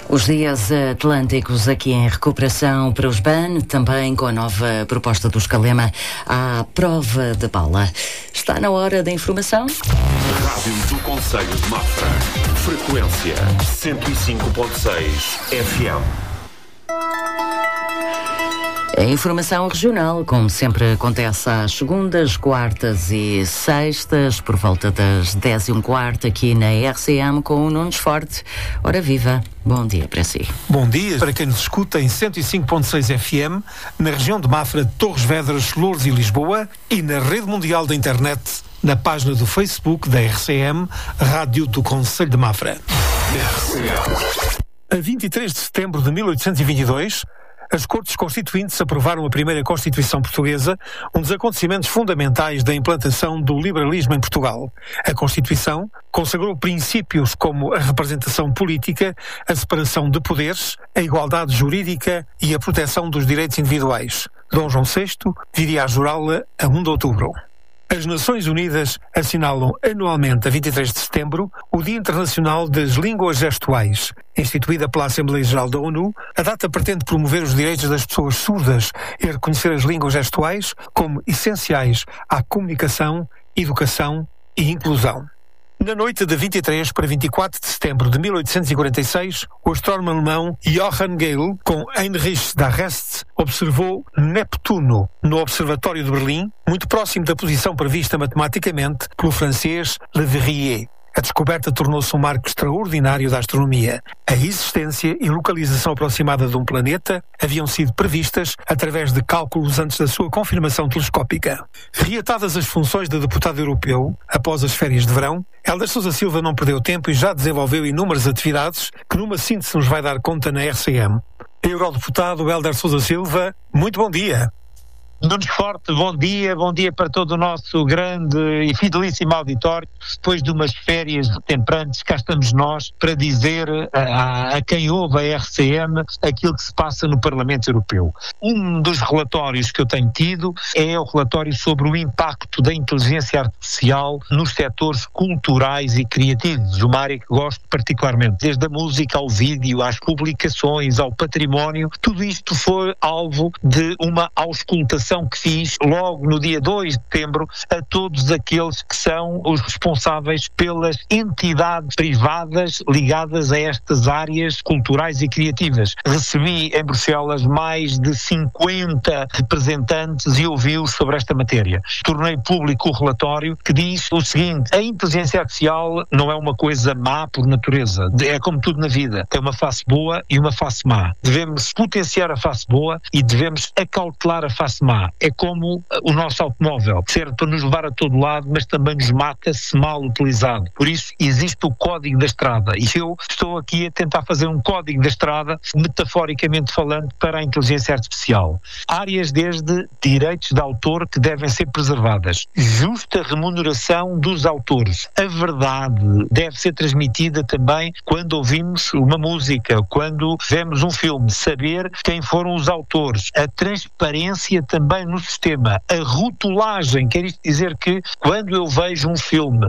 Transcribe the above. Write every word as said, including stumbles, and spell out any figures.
Os dias atlânticos aqui em recuperação para os B A N, também com a nova proposta do Escalema à prova de bala. Está na hora da informação. Rádio do Concelho de Mafra. Frequência cento e cinco ponto seis F M. A informação regional, como sempre acontece às segundas, quartas e sextas, por volta das dez e um quarto, aqui na R C M com o Nunes Forte. Ora viva, bom dia para si. Bom dia para quem nos escuta em cento e cinco ponto seis F M, na região de Mafra, Torres Vedras, Loures e Lisboa, e na rede mundial da internet, na página do Facebook da R C M, Rádio do Concelho de Mafra. R C M. A vinte e três de setembro de mil oitocentos e vinte e dois, as Cortes Constituintes aprovaram a primeira Constituição Portuguesa, um dos acontecimentos fundamentais da implantação do liberalismo em Portugal. A Constituição consagrou princípios como a representação política, a separação de poderes, a igualdade jurídica e a proteção dos direitos individuais. Dom João sexto viria a jurá-la a primeiro de outubro. As Nações Unidas assinalam anualmente, a vinte e três de setembro, o Dia Internacional das Línguas Gestuais. Instituída pela Assembleia Geral da ONU, a data pretende promover os direitos das pessoas surdas e reconhecer as línguas gestuais como essenciais à comunicação, educação e inclusão. Na noite de vinte e três para vinte e quatro de setembro de mil oitocentos e quarenta e seis, o astrónomo alemão Johann Galle, com Heinrich d'Arrest, observou Neptuno no Observatório de Berlim, muito próximo da posição prevista matematicamente pelo francês Le Verrier. A descoberta tornou-se um marco extraordinário da astronomia. A existência e localização aproximada de um planeta haviam sido previstas através de cálculos antes da sua confirmação telescópica. Reatadas as funções de deputado europeu, após as férias de verão, Hélder Sousa Silva não perdeu tempo e já desenvolveu inúmeras atividades que numa síntese nos vai dar conta na R C M. Eurodeputado Hélder Sousa Silva, muito bom dia. Nunes Forte, bom dia, bom dia para todo o nosso grande e fidelíssimo auditório. Depois de umas férias temperantes, cá estamos nós para dizer a, a quem ouve a R C M aquilo que se passa no Parlamento Europeu. Um dos relatórios que eu tenho tido é o relatório sobre o impacto da inteligência artificial nos setores culturais e criativos, uma área que gosto particularmente, desde a música ao vídeo, às publicações, ao património. Tudo isto foi alvo de uma auscultação que fiz logo no dia dois de setembro a todos aqueles que são os responsáveis pelas entidades privadas ligadas a estas áreas culturais e criativas. Recebi em Bruxelas mais de cinquenta representantes e ouvi-os sobre esta matéria. Tornei público o relatório que diz o seguinte: a inteligência artificial não é uma coisa má por natureza, é como tudo na vida, tem uma face boa e uma face má. Devemos potenciar a face boa e devemos acautelar a face má. É como o nosso automóvel, serve para nos levar a todo lado, mas também nos mata se mal utilizado. Por isso existe o código da estrada e eu estou aqui a tentar fazer um código da estrada, metaforicamente falando, para a inteligência artificial. Áreas desde direitos de autor que devem ser preservadas, justa remuneração dos autores, a verdade deve ser transmitida também quando ouvimos uma música, quando vemos um filme, saber quem foram os autores, a transparência também no sistema, a rotulagem, quer isto dizer que quando eu vejo um filme